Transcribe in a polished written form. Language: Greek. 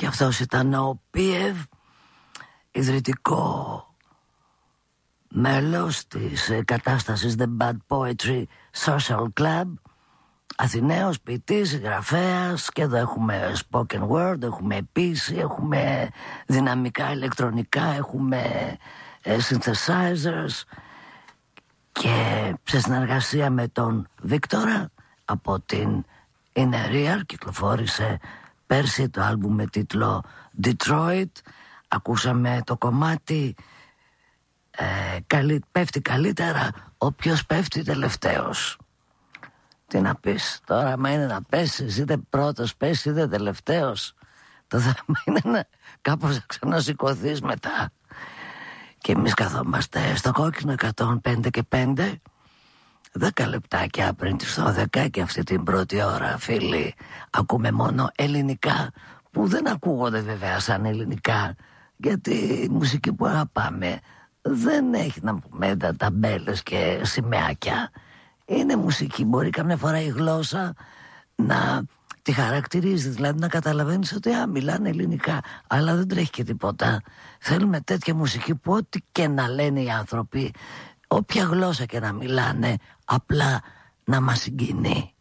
αυτός ήταν ο Πίεβ, ιδρυτικό μέλος της κατάστασης The Bad Poetry Social Club, Αθηναίος, ποιητής, συγγραφέας, και εδώ έχουμε spoken word, έχουμε ποίηση, έχουμε δυναμικά ηλεκτρονικά, έχουμε synthesizers, και σε συνεργασία με τον Βίκτορα από την Inner Ear κυκλοφόρησε πέρσι το άλμπουμ με τίτλο Detroit. Ακούσαμε το κομμάτι πέφτει καλύτερα όποιος πέφτει τελευταίος. Τι να πεις τώρα, άμα είναι να πέσεις, είτε πρώτος πέσεις είτε τελευταίος, το θέμα είναι να κάπως να ξανασηκωθείς μετά. Και εμείς καθόμαστε στο κόκκινο 105 και 5, 10 λεπτάκια πριν τις 12, και αυτή την πρώτη ώρα, φίλοι, ακούμε μόνο ελληνικά, που δεν ακούγονται βέβαια σαν ελληνικά, γιατί η μουσική που αγαπάμε δεν έχει να πούμε ταμπέλες και σημαίακια. Είναι μουσική, μπορεί καμιά φορά η γλώσσα να τη χαρακτηρίζει, δηλαδή να καταλαβαίνεις ότι μιλάνε ελληνικά, αλλά δεν τρέχει και τίποτα. Θέλουμε τέτοια μουσική που ό,τι και να λένε οι άνθρωποι, όποια γλώσσα και να μιλάνε, απλά να μας συγκινεί.